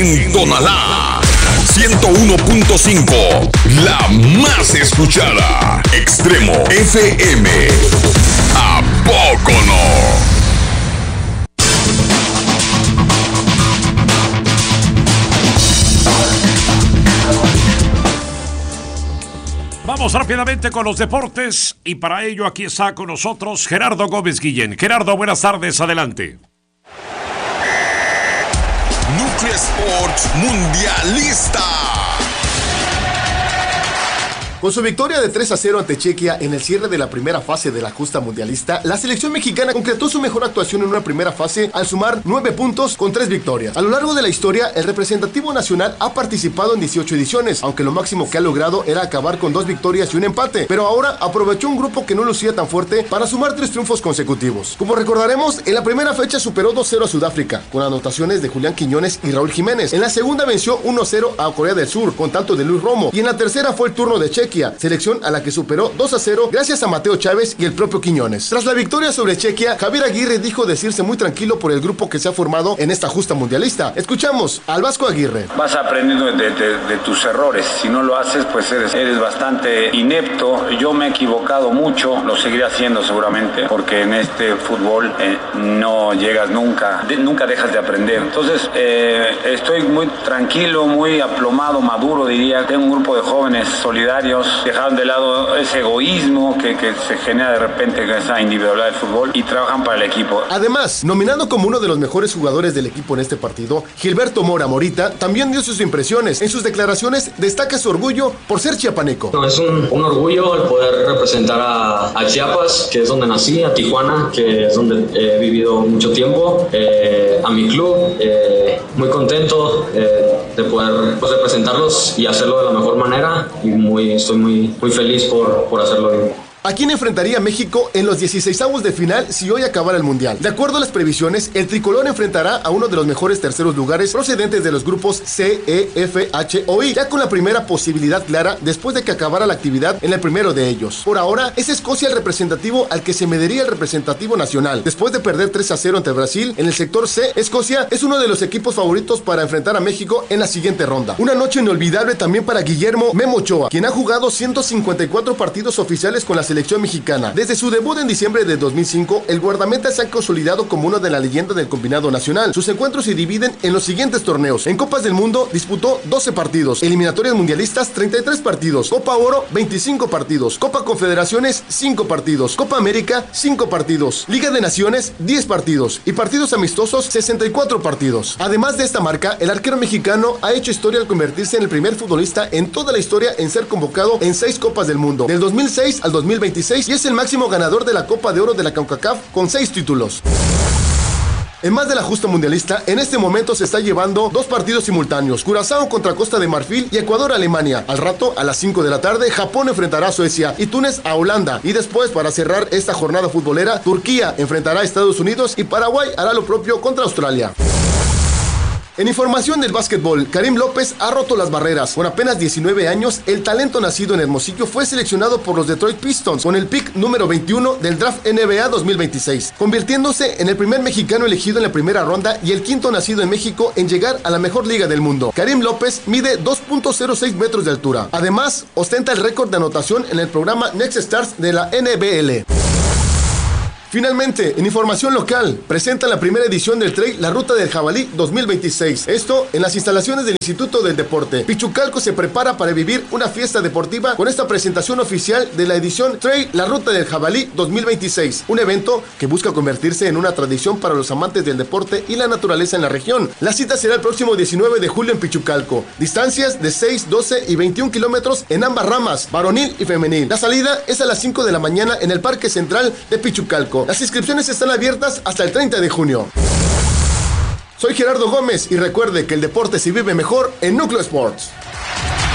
En Tonalá, 101.5, la más escuchada. Extremo FM. ¿A poco no? Vamos rápidamente con los deportes y para ello aquí está con nosotros Gerardo Gómez Guillén. Gerardo, buenas tardes, adelante. Núcleo Sports Mundialista. Con su victoria de 3-0 ante Chequia en el cierre de la primera fase de la justa mundialista, la selección mexicana concretó su mejor actuación en una primera fase al sumar 9 puntos con 3 victorias. A lo largo de la historia, el representativo nacional ha participado en 18 ediciones, aunque lo máximo que ha logrado era acabar con 2 victorias y un empate, pero ahora aprovechó un grupo que no lucía tan fuerte para sumar 3 triunfos consecutivos. Como recordaremos, en la primera fecha superó 2-0 a Sudáfrica, con anotaciones de Julián Quiñones y Raúl Jiménez. En la segunda venció 1-0 a Corea del Sur, con tanto de Luis Romo, y en la tercera fue el turno de Chequia, selección a la que superó 2-0 gracias a Mateo Chávez y el propio Quiñones. Tras la victoria sobre Chequia, Javier Aguirre dijo decirse muy tranquilo por el grupo que se ha formado en esta justa mundialista. Escuchamos al Vasco Aguirre. Vas aprendiendo de tus errores. Si no lo haces, pues eres bastante inepto. Yo me he equivocado mucho, lo seguiré haciendo seguramente, porque en este fútbol no llegas nunca dejas de aprender. Entonces, estoy muy tranquilo, muy aplomado, maduro, diría. Tengo un grupo de jóvenes solidarios, dejaron de lado ese egoísmo que se genera de repente con esa individualidad del fútbol y trabajan para el equipo. Además, nominado como uno de los mejores jugadores del equipo en este partido, Gilberto Mora Morita también dio sus impresiones. En sus declaraciones destaca su orgullo por ser chiapaneco. Es un orgullo el poder representar a Chiapas, que es donde nací, a Tijuana, que es donde he vivido mucho tiempo, a mi club, muy contento de poder representarlos y hacerlo de la mejor manera y estoy muy feliz por hacerlo bien. ¿A quién enfrentaría México en los 16avos de final si hoy acabara el Mundial? De acuerdo a las previsiones, el tricolor enfrentará a uno de los mejores terceros lugares procedentes de los grupos C, E, F, H o I, ya con la primera posibilidad clara después de que acabara la actividad en el primero de ellos. Por ahora, es Escocia el representativo al que se mediría el representativo nacional. Después de perder 3-0 ante Brasil, en el sector C, Escocia es uno de los equipos favoritos para enfrentar a México en la siguiente ronda. Una noche inolvidable también para Guillermo Memo Ochoa, quien ha jugado 154 partidos oficiales con la selección mexicana. Desde su debut en diciembre de 2005, el guardameta se ha consolidado como uno de la leyenda del combinado nacional. Sus encuentros se dividen en los siguientes torneos. En Copas del Mundo disputó 12 partidos, eliminatorias mundialistas 33 partidos, Copa Oro 25 partidos, Copa Confederaciones 5 partidos, Copa América 5 partidos, Liga de Naciones 10 partidos y partidos amistosos 64 partidos. Además de esta marca, el arquero mexicano ha hecho historia al convertirse en el primer futbolista en toda la historia en ser convocado en 6 Copas del Mundo, del 2006 al 2026, y es el máximo ganador de la Copa de Oro de la CONCACAF con 6 títulos. En más de la justa mundialista, en este momento se está llevando 2 partidos simultáneos: Curazao contra Costa de Marfil y Ecuador-Alemania. Al rato, a las 5 de la tarde, Japón enfrentará a Suecia y Túnez a Holanda. Y después, para cerrar esta jornada futbolera, Turquía enfrentará a Estados Unidos y Paraguay hará lo propio contra Australia. En información del básquetbol, Karim López ha roto las barreras. Con apenas 19 años, el talento nacido en Hermosillo fue seleccionado por los Detroit Pistons con el pick número 21 del draft NBA 2026, convirtiéndose en el primer mexicano elegido en la primera ronda y el quinto nacido en México en llegar a la mejor liga del mundo. Karim López mide 2.06 metros de altura. Además, ostenta el récord de anotación en el programa Next Stars de la NBL. Finalmente, en información local, presenta la primera edición del Trail La Ruta del Jabalí 2026. Esto en las instalaciones del Instituto del Deporte. Pichucalco se prepara para vivir una fiesta deportiva con esta presentación oficial de la edición Trail La Ruta del Jabalí 2026. Un evento que busca convertirse en una tradición para los amantes del deporte y la naturaleza en la región. La cita será el próximo 19 de julio en Pichucalco. Distancias de 6, 12 y 21 kilómetros en ambas ramas, varonil y femenil. La salida es a las 5 de la mañana en el Parque Central de Pichucalco. Las inscripciones están abiertas hasta el 30 de junio. Soy Gerardo Gómez y recuerde que el deporte se vive mejor en Núcleo Sports.